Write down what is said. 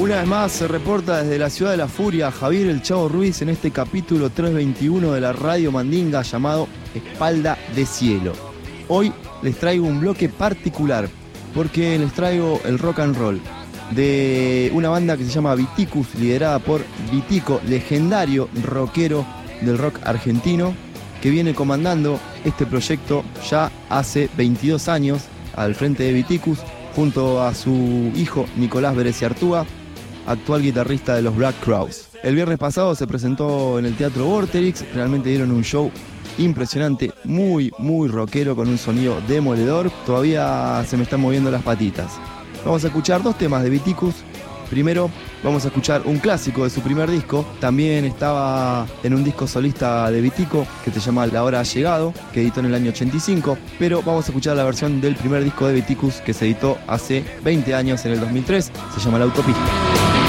Una vez más se reporta desde la ciudad de la furia Javier El Chavo Ruiz en este capítulo 321 de la Radio Mandinga llamado Espalda de Cielo. Hoy les traigo un bloque particular porque les traigo el rock and roll de una banda que se llama Viticus, liderada por Vitico, legendario rockero del rock argentino, que viene comandando este proyecto ya hace 22 años al frente de Viticus, junto a su hijo Nicolás Bereciartúa, actual guitarrista de los Black Crowes. El viernes pasado se presentó en el Teatro Vorterix, realmente dieron un show impresionante, muy rockero, con un sonido demoledor. Todavía se me están moviendo las patitas. Vamos a escuchar dos temas de Viticus. Primero vamos a escuchar un clásico de su primer disco. También estaba en un disco solista de Vitico que se llama La Hora Ha Llegado, que editó en el año 85. Pero vamos a escuchar la versión del primer disco de Viticus que se editó hace 20 años, en el 2003. Se llama La Autopista.